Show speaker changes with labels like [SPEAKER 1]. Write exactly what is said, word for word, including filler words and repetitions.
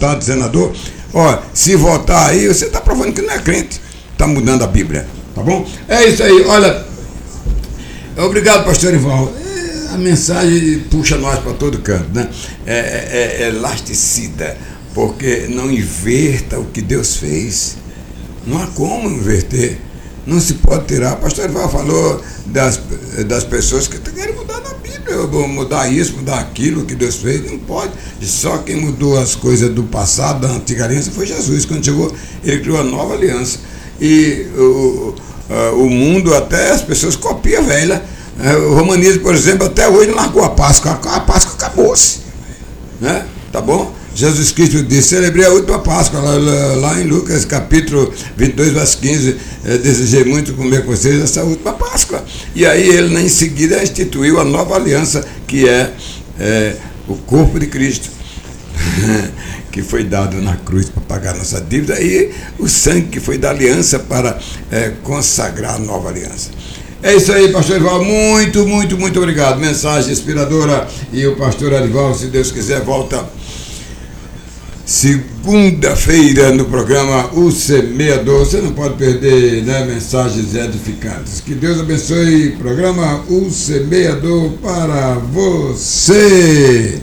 [SPEAKER 1] deputado, senador, ó, se votar aí, você está provando que não é crente, está mudando a Bíblia, tá bom? É isso aí, olha, obrigado, pastor Ival. É, a mensagem puxa nós para todo canto, né? É, é, é elasticida, porque não inverta o que Deus fez, não há como inverter. Não se pode tirar. O pastor Ival falou das, das pessoas que querem mudar na Bíblia, mudar isso, mudar aquilo que Deus fez. Não pode. Só quem mudou as coisas do passado, da antiga aliança, foi Jesus. Quando chegou, ele criou a nova aliança. E o, o mundo, até as pessoas copiam a velha. O romanismo, por exemplo, até hoje não largou a Páscoa. A Páscoa acabou-se. Né? Tá bom? Jesus Cristo disse, celebrei a última Páscoa, lá, lá, lá em Lucas, capítulo vinte e dois, verso quinze, eh, desejei muito comer com vocês essa última Páscoa. E aí ele, em seguida, instituiu a nova aliança, que é, é o corpo de Cristo, que foi dado na cruz para pagar nossa dívida, e o sangue que foi da aliança para é, consagrar a nova aliança. É isso aí, pastor Edivaldo, muito, muito, muito obrigado. Mensagem inspiradora, e o pastor Edivaldo, se Deus quiser, volta segunda-feira no programa O Semeador. Você não pode perder, né, mensagens edificantes. Que Deus abençoe o programa O Semeador para você.